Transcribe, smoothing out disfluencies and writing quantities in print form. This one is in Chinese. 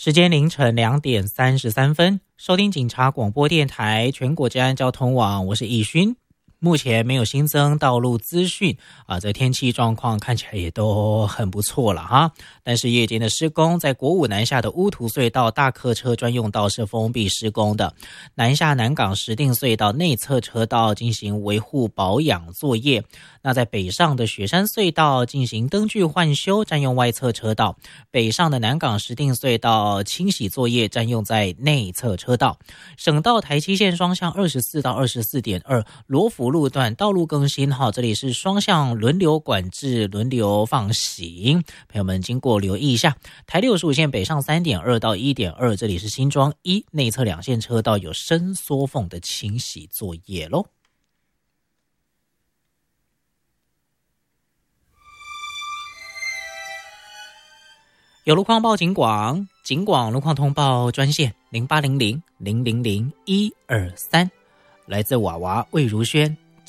时间凌晨2:33，收听警察广播电台全国治安交通网，我是易勋。目前没有新增道路资讯这天气状况看起来也都很不错了哈。但是夜间的施工，在国五南下的乌涂隧道大客车专用道是封闭施工的，南下南港石碇隧道内侧车道进行维护保养作业。那在北上的雪山隧道进行灯具换修，占用外侧车道；北上的南港石碇隧道清洗作业，占用在内侧车道。省道台七线双向24到24.2罗浮路段道路更新，这里是双向轮流管制，轮流放行，朋友们经过留意一下。台65线北上3.2到1.2，这里是新庄1内侧2线车道有伸缩缝的清洗作业咯。有路况报警广，警广路况通报专线0800-000-123，来自娃娃魏如萱。